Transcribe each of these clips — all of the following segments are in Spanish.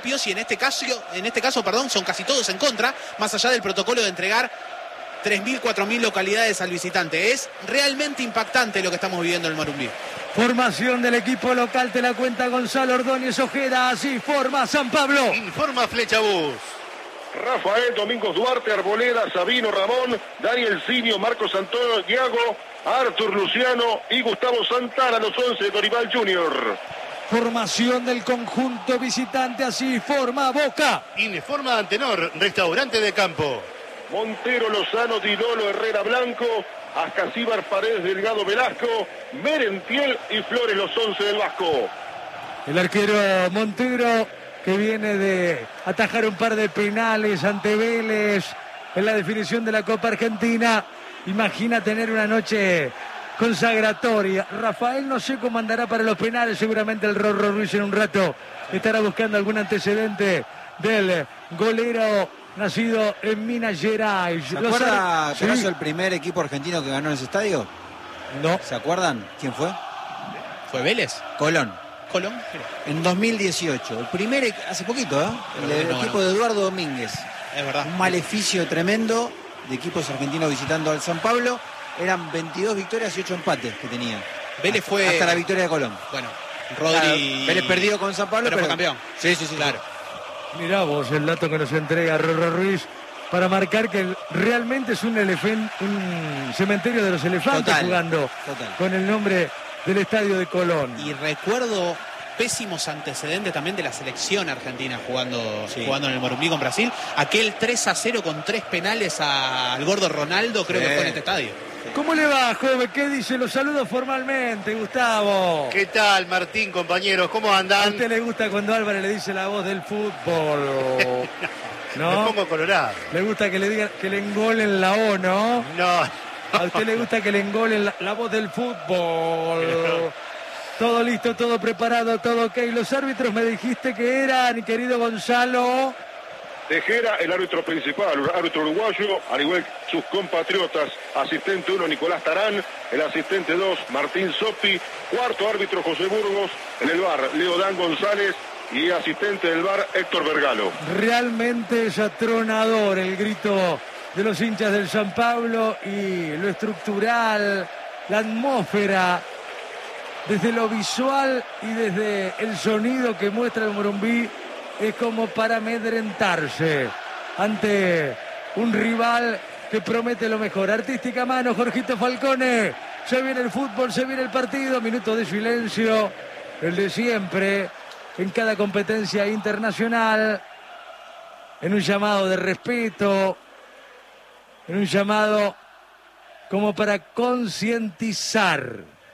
propios y en este caso, son casi todos en contra, más allá del protocolo de entregar 3.000, 4.000 localidades al visitante. Es realmente impactante lo que estamos viviendo en el Morumbí. Formación del equipo local, te la cuenta Gonzalo Ordóñez Ojeda. Así forma San Pablo. Informa Flechabús. Rafael Domingos Duarte, Arboleda, Sabino Ramón, Daniel Cinio, Marcos Antonio Diago, Artur Luciano y Gustavo Santana, los 11 de Dorival Junior. Formación del conjunto visitante, así forma Boca. Informa Antenor, restaurante de campo. Montero, Lozano, Dinolo, Herrera Blanco, Ascasíbar, Paredes, Delgado, Velasco, Merentiel y Flores, los 11 del Vasco. El arquero Montero, que viene de atajar un par de penales ante Vélez en la definición de la Copa Argentina. Imagina tener una noche consagratoria. Rafael no sé cómo andará para los penales, seguramente el Rorro Ruiz en un rato estará buscando algún antecedente del golero nacido en Minas Gerais. ¿Se acuerda el primer equipo argentino que ganó en ese estadio? No. ¿Se acuerdan quién fue? ¿Fue Vélez? Colón. En 2018. El primer, hace poquito, el equipo de Eduardo Domínguez. Es verdad. Un maleficio tremendo de equipos argentinos visitando al San Pablo. Eran 22 victorias y 8 empates que tenía. Vélez fue... Hasta la victoria de Colón. Bueno, Rodri... Claro, Vélez perdió con San Pablo, pero fue campeón. Sí, claro. Mirá vos el dato que nos entrega Rorro Ruiz para marcar que realmente es un cementerio de los elefantes jugando con el nombre del estadio de Colón. Y recuerdo pésimos antecedentes también de la selección argentina jugando en el Morumbí con Brasil. Aquel 3-0 con 3 penales al gordo Ronaldo, creo que fue en este estadio. ¿Cómo le va, joven? ¿Qué dice? Los saludo formalmente, Gustavo. ¿Qué tal, Martín, compañeros? ¿Cómo andan? ¿A usted le gusta cuando Álvarez le dice la voz del fútbol? ¿No? Me pongo colorado. ¿Le gusta que le digan que le engolen la O, no? No. ¿A usted le gusta que le engolen la voz del fútbol? No. Todo listo, todo preparado, todo ok. Los árbitros me dijiste que eran, querido Gonzalo. Tejera, el árbitro principal, el árbitro uruguayo, al igual que sus compatriotas. Asistente 1, Nicolás Tarán. El asistente 2, Martín Soppi. Cuarto árbitro, José Burgos. En el VAR, Leo Dan González. Y asistente del VAR, Héctor Vergalo. Realmente es atronador el grito de los hinchas del San Pablo y lo estructural, la atmósfera, desde lo visual y desde el sonido que muestra el Morumbí. Es como para amedrentarse ante un rival que promete lo mejor. Artística mano, Jorgito Falcone. Se viene el fútbol, se viene el partido. Minuto de silencio, el de siempre, en cada competencia internacional. En un llamado de respeto, en un llamado como para concientizar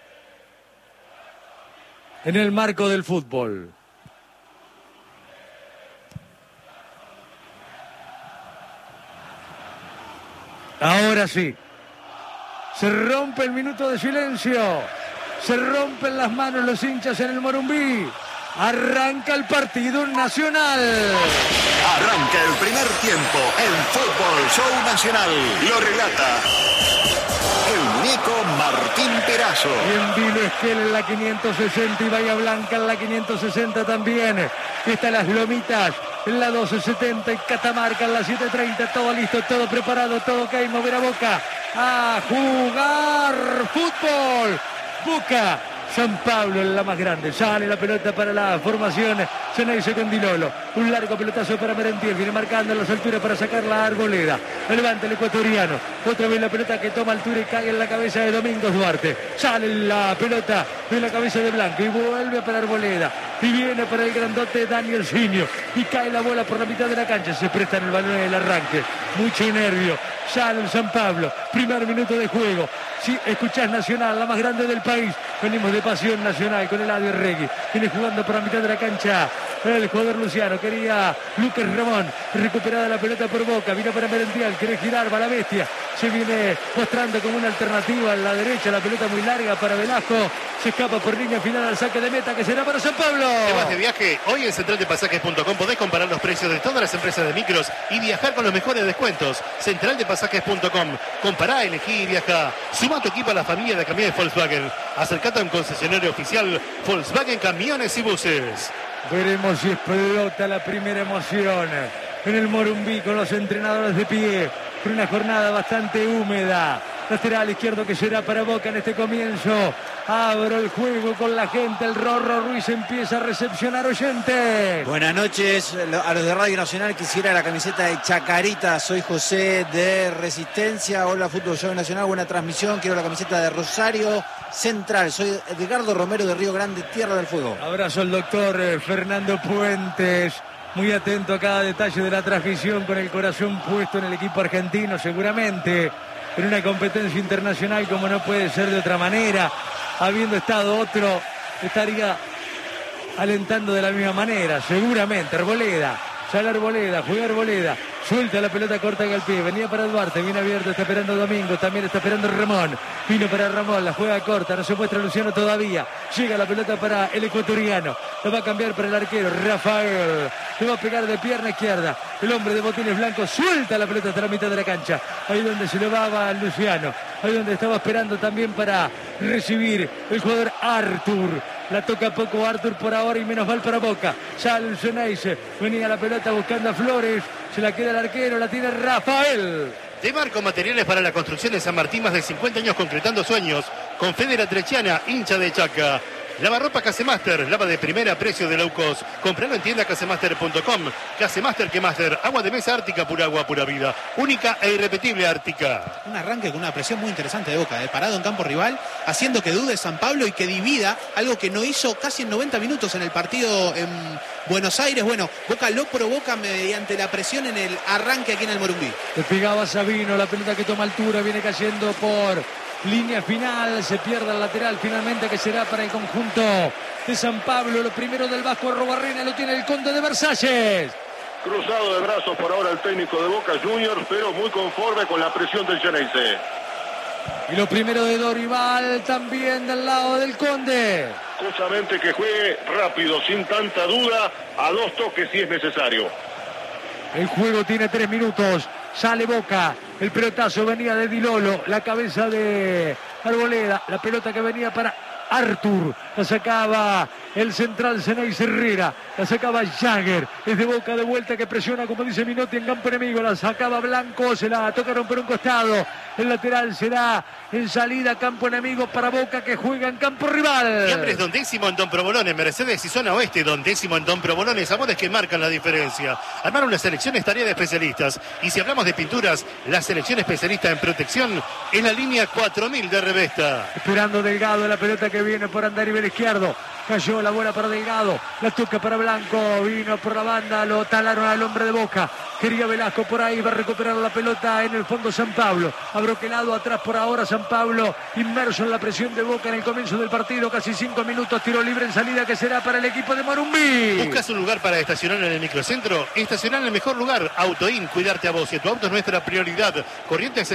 en el marco del fútbol. Ahora sí, se rompe el minuto de silencio, se rompen las manos los hinchas en el Morumbí, arranca el partido nacional. Arranca el primer tiempo, el Fútbol Show Nacional, lo relata el muñeco Martín Perazo. Y en Vilo Esquel en la 560 y Bahía Blanca en la 560 también. Están las Lomitas en la 1270 y Catamarca en la 730. Todo listo, todo preparado, todo ok. Mover a Boca a jugar fútbol. Boca, San Pablo en la más grande. Sale la pelota para la formación. Ceneice con Dinolo. Un largo pelotazo para Merentiel. Viene marcando en las alturas para sacar la Arboleda. Levanta el ecuatoriano. Otra vez la pelota que toma altura y cae en la cabeza de Domingos Duarte. Sale la pelota de la cabeza de Blanco y vuelve para Arboleda. Y viene para el grandote Daniel Cinio. Y cae la bola por la mitad de la cancha. Se presta en el balón del arranque. Mucho nervio. Sale el San Pablo. Primer minuto de juego. Si escuchás Nacional, la más grande del país. Venimos de Pasión Nacional con Eladio Regui. Viene jugando por la mitad de la cancha el jugador Luciano. Quería Lucas Ramón. Recuperada la pelota por Boca. Vino para Merentiel. Quiere girar, va la bestia. Se viene mostrando como una alternativa a la derecha. La pelota muy larga para Velasco. Se escapa por línea final al saque de meta que será para San Pablo. Te vas de viaje. Hoy en centraldepasajes.com podés comparar los precios de todas las empresas de micros y viajar con los mejores descuentos. Centraldepasajes.com. Compará, elegí y viaja. Suma tu equipo a la familia de camiones Volkswagen. Acercate a un concesionario oficial Volkswagen Camiones y Buses. Veremos si explota la primera emoción en el Morumbí con los entrenadores de pie. Por una jornada bastante húmeda. Lateral izquierdo que será para Boca en este comienzo. Abro el juego con la gente. El Rorro Ruiz empieza a recepcionar oyentes. Buenas noches a los de Radio Nacional. Quisiera la camiseta de Chacarita. Soy José de Resistencia. Hola, Fútbol Show Nacional. Buena transmisión. Quiero la camiseta de Rosario Central. Soy Edgardo Romero de Río Grande, Tierra del Fuego. Abrazo al doctor Fernando Puentes. Muy atento a cada detalle de la transmisión, con el corazón puesto en el equipo argentino, seguramente en una competencia internacional como no puede ser de otra manera. Habiendo estado otro, estaría alentando de la misma manera, seguramente. Arboleda, sale Arboleda, juega Arboleda, suelta la pelota corta en el pie, venía para Duarte, viene abierto, está esperando Domingo, también está esperando Ramón, vino para Ramón, la juega corta, no se muestra Luciano todavía, llega la pelota para el ecuatoriano, lo va a cambiar para el arquero, Rafael, le va a pegar de pierna izquierda, el hombre de botines blancos suelta la pelota hasta la mitad de la cancha, ahí donde se lo va a Luciano, ahí donde estaba esperando también para recibir el jugador Artur. La toca poco Artur por ahora y menos mal para Boca. Sale el Ceneice. Venía la pelota buscando a Flores. Se la queda el arquero. La tiene Rafael. De Marco Materiales para la construcción de San Martín, más de 50 años concretando sueños. Con Federa Trechiana, hincha de Chaca. Lavarropa Casemaster, lava de primera, precio de low cost. Compralo en tienda casemaster.com. Casemaster que Master, agua de mesa Ártica, pura agua, pura vida. Única e irrepetible Ártica. Un arranque con una presión muy interesante de Boca, parado en campo rival, haciendo que dude San Pablo y que divida, algo que no hizo casi en 90 minutos en el partido en Buenos Aires. Bueno, Boca lo provoca mediante la presión en el arranque aquí en el Morumbí. Le pegaba Sabino, la pelota que toma altura, viene cayendo por línea final, se pierde el lateral finalmente, que será para el conjunto de San Pablo. Lo primero del Vasco Arrobarrena lo tiene el Conde de Versalles. Cruzado de brazos por ahora el técnico de Boca Juniors, pero muy conforme con la presión del Ceneice. Y lo primero de Dorival también del lado del Conde. Justamente que juegue rápido, sin tanta duda, a 2 toques si es necesario. El juego tiene 3 minutos. Sale Boca, el pelotazo venía de Di Lolo, la cabeza de Arboleda, la pelota que venía para Artur, la sacaba el central Ceneice Herrera, la sacaba Jagger, es de Boca de vuelta que presiona, como dice Minotti, en campo enemigo, la sacaba Blanco, se la tocaron por un costado, el lateral será en salida campo enemigo para Boca, que juega en campo rival. Siempre es Don Décimo en Don Provolone, Mercedes y zona oeste, Don Décimo en Don Provolone, sabores que marcan la diferencia. Armar una selección es tarea de especialistas, y si hablamos de pinturas, la selección especialista en protección es la línea 4000 de Revesta. Esperando Delgado, la pelota que viene por andarivel izquierdo, cayó la bola para Delgado, la toca para Blanco, vino por la banda, lo talaron al hombre de Boca, quería Velasco por ahí, va a recuperar la pelota en el fondo San Pablo, abroquelado atrás por ahora San Pablo, inmerso en la presión de Boca en el comienzo del partido, casi 5 minutos, tiro libre en salida que será para el equipo de Morumbí. ¿Buscas un lugar para estacionar en el microcentro? Estacionar en el mejor lugar, Autoin, cuidarte a vos, y tu auto es nuestra prioridad. Corrientes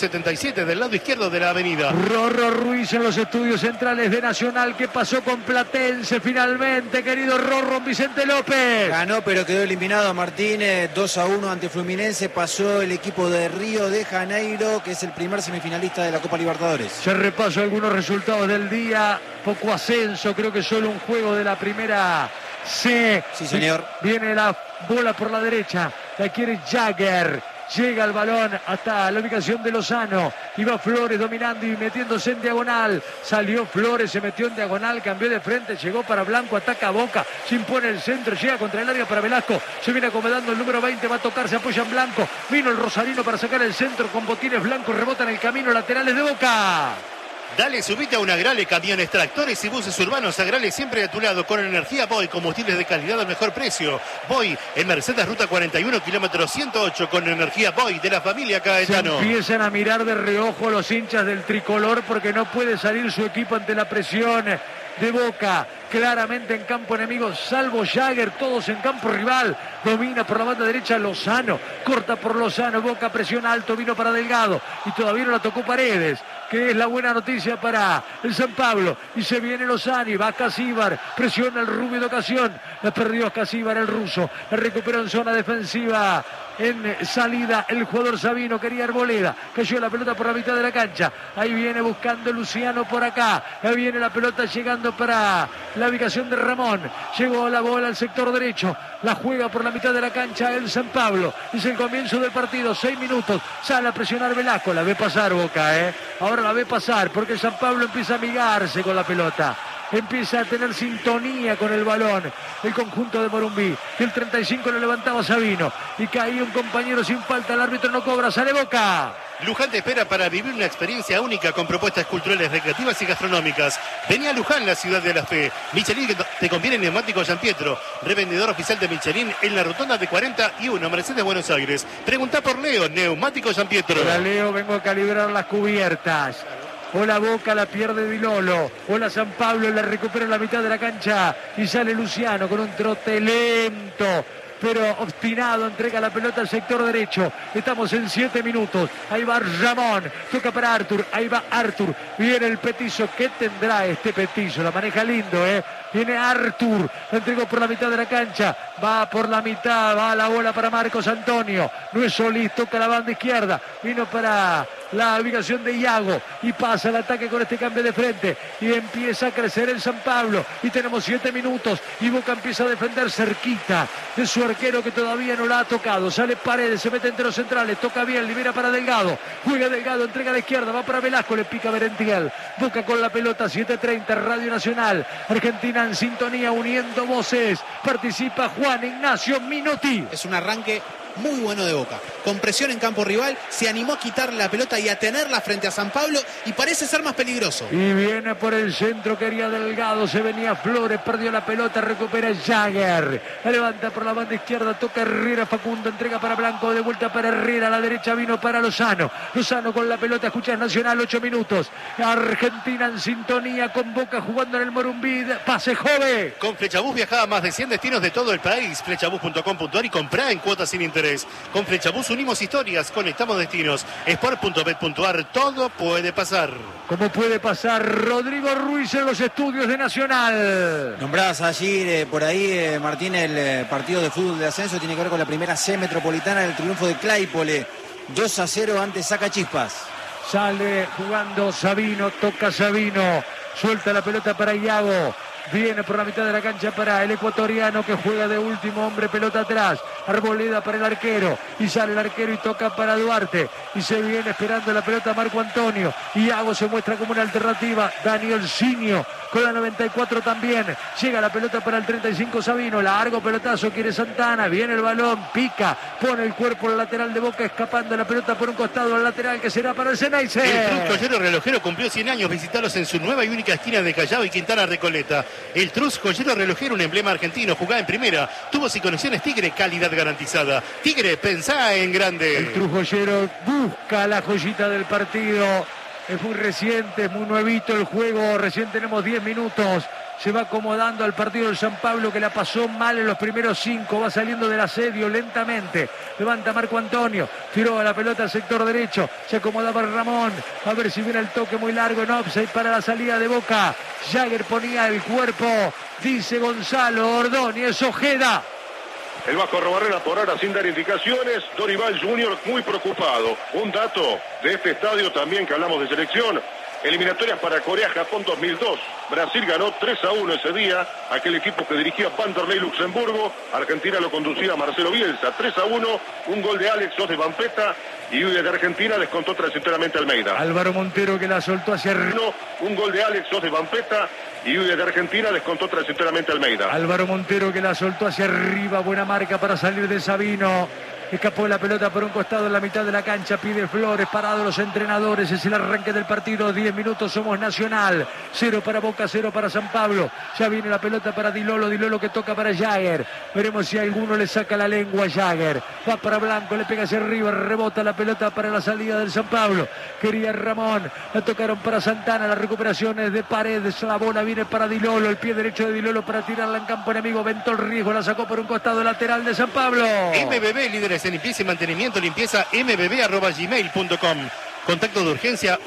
677 del lado izquierdo de la avenida. Rorro Ruiz en los estudios centrales de Nacional, que pasó con Platense finalmente, querido Rorro. Vicente López ganó, pero quedó eliminado Martínez, 2-1 ante Fluminense. Pasó el equipo de Río de Janeiro, que es el primer semifinalista de la Copa Libertadores. Se repaso algunos resultados del día, poco ascenso, creo que solo un juego de la primera C. Sí, señor. Viene la bola por la derecha, la quiere Jagger. Llega el balón hasta la ubicación de Lozano. Iba Flores dominando y metiéndose en diagonal. Salió Flores, se metió en diagonal, cambió de frente, llegó para Blanco, ataca a Boca, se impone el centro, llega contra el área para Velasco. Se viene acomodando el número 20, va a tocar, se apoya en Blanco. Vino el Rosarino para sacar el centro con botines blancos, rebota en el camino, laterales de Boca. Dale, subite a un Agrale, camiones, tractores y buses urbanos. Agrale siempre a tu lado con energía Boy, combustibles de calidad al mejor precio. Boy en Mercedes Ruta 41, kilómetro 108, con energía Boy de la familia Caetano. Se empiezan a mirar de reojo los hinchas del tricolor porque no puede salir su equipo ante la presión de Boca, claramente en campo enemigo, salvo Jagger, todos en campo rival. Domina por la banda derecha Lozano, corta por Lozano, Boca presiona alto, vino para Delgado y todavía no la tocó Paredes, que es la buena noticia para el San Pablo. Y se viene Lozani, va Casíbar, presiona el rubio de ocasión, la perdió Casíbar, el ruso, la recuperó en zona defensiva. En salida el jugador Sabino, quería Arboleda, cayó la pelota por la mitad de la cancha, ahí viene buscando Luciano por acá, ahí viene la pelota llegando para la la ubicación de Ramón. Llegó la bola al sector derecho. La juega por la mitad de la cancha el San Pablo. Es el comienzo del partido, 6 minutos. Sale a presionar Velasco. La ve pasar Boca, Ahora la ve pasar porque el San Pablo empieza a amigarse con la pelota. Empieza a tener sintonía con el balón el conjunto de Morumbí. El 35 lo levantaba Sabino y caía un compañero sin falta. El árbitro no cobra, sale Boca. Luján te espera para vivir una experiencia única con propuestas culturales, recreativas y gastronómicas. Vení a Luján, la ciudad de la fe. Michelin te conviene en Neumáticos San Pietro, revendedor oficial de Michelin en la rotonda de 41, Mercedes, Buenos Aires. Preguntá por Leo, Neumáticos San Pietro. Hola Leo, vengo a calibrar las cubiertas. Hola Boca, la pierde Di Lolo. Hola San Pablo, la recupera en la mitad de la cancha. Y sale Luciano con un trote lento, pero obstinado, entrega la pelota al sector derecho. Estamos en 7 minutos. Ahí va Ramón, toca para Artur. Ahí va Artur. Viene el petizo. ¿Qué tendrá este petizo? La maneja lindo, Viene Artur, la entregó por la mitad de la cancha, va por la mitad, va la bola para Marcos Antonio, no es Solís, toca la banda izquierda, vino para la ubicación de Iago y pasa el ataque con este cambio de frente y empieza a crecer el San Pablo y tenemos 7 minutos y Boca empieza a defender cerquita de su arquero que todavía no la ha tocado. Sale Paredes, se mete entre los centrales, toca bien, libera para Delgado, juega Delgado, entrega a la izquierda, va para Velasco, le pica Merentiel. Boca con la pelota, 7:30, Radio Nacional, Argentina en sintonía, uniendo voces. Participa Juan Ignacio Minotti. Es un arranque muy bueno de Boca. Con presión en campo rival, se animó a quitarle la pelota y a tenerla frente a San Pablo y parece ser más peligroso. Y viene por el centro, quería Delgado, se venía Flores, perdió la pelota, recupera Jagger. La levanta por la banda izquierda, toca Herrera, Facundo, entrega para Blanco, de vuelta para Herrera, a la derecha vino para Lozano. Lozano con la pelota, escuchas Nacional, 8 minutos. Argentina en sintonía con Boca jugando en el Morumbí. Pase Jove. Con Flechabús viajá a más de 100 destinos de todo el país. Flechabús.com.ar y comprá en cuotas sin interés. Con Flechabús unimos historias, conectamos destinos. Sport.bet.ar, todo puede pasar. ¿Cómo puede pasar? Rodrigo Ruiz en los estudios de Nacional. Nombradas allí por ahí, Martín, el partido de fútbol de ascenso tiene que ver con la primera C metropolitana del triunfo de Claypole. 2-0 ante Sacachispas. Sale jugando Sabino, toca Sabino, suelta la pelota para Iago. Viene por la mitad de la cancha para el ecuatoriano que juega de último hombre, pelota atrás. Arboleda para el arquero. Y sale el arquero y toca para Duarte. Y se viene esperando la pelota Marco Antonio. Iago se muestra como una alternativa. Daniel Sinio con la 94 también. Llega la pelota para el 35 Sabino. Largo pelotazo, quiere Santana. Viene el balón, pica. Pone el cuerpo al lateral de Boca, escapando la pelota por un costado al lateral que será para el Ceneice. El Truz Joyero Relojero cumplió 100 años. Visitalos en su nueva y única esquina de Callao y Quintana Recoleta. El Truz Joyero Relojero, un emblema argentino, jugaba en primera. Tubos y conexiones Tigre, calidad garantizada. Tigre, pensá en grande. El Truz Joyero busca la joyita del partido. Es muy reciente, es muy nuevito el juego. Recién tenemos 10 minutos. Se va acomodando al partido del San Pablo que la pasó mal en los primeros 5. Va saliendo del asedio lentamente. Levanta Marco Antonio. Tiró a la pelota al sector derecho. Se acomodaba Ramón. A ver si viene el toque muy largo en offside para la salida de Boca. Jagger ponía el cuerpo. Dice Gonzalo Ordóñez Ojeda. El Vasco Arrobarrena por ahora sin dar indicaciones. Dorival Junior muy preocupado. Un dato de este estadio también que hablamos de selección. Eliminatorias para Corea-Japón 2002. Brasil ganó 3-1 ese día. Aquel equipo que dirigía Vanderlei Luxemburgo. Argentina lo conducía Marcelo Bielsa. 3-1. Un gol de Alex Sos de Vampeta. Y de Argentina descontó transitoriamente Almeida. Álvaro Montero que la soltó hacia arriba. Un gol de Alex Sos de Vampeta. Y de Argentina descontó transitoriamente Almeida. Álvaro Montero que la soltó hacia arriba. Buena marca para salir de Sabino. Escapó la pelota por un costado en la mitad de la cancha. Pide Flores, parado los entrenadores. Es el arranque del partido. 10 minutos, somos Nacional. 0 para Boca, 0 para San Pablo. Ya viene la pelota para Di Lolo. Di Lolo que toca para Jagger. Veremos si alguno le saca la lengua a Jagger. Va para Blanco, le pega hacia arriba. Rebota la pelota para la salida del San Pablo. Quería Ramón. La tocaron para Santana. La recuperación es de Paredes. La bola viene para Di Lolo. El pie derecho de Di Lolo para tirarla en campo enemigo. Ventó el riesgo. La sacó por un costado lateral de San Pablo. MBB, líderes en limpieza y mantenimiento, limpieza mbb@gmail.com. Contacto de urgencia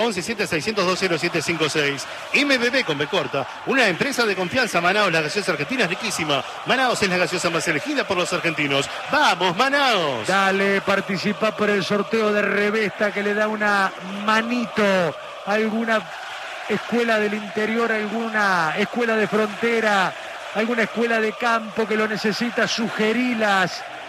1176020756. MBB con B corta, una empresa de confianza. Manaos, la gaseosa argentina es riquísima. Manaos es la gaseosa más elegida por los argentinos. ¡Vamos, Manaos! Dale, participa por el sorteo de Revesta que le da una manito, alguna escuela del interior, alguna escuela de frontera, alguna escuela de campo que lo necesita, sugerilas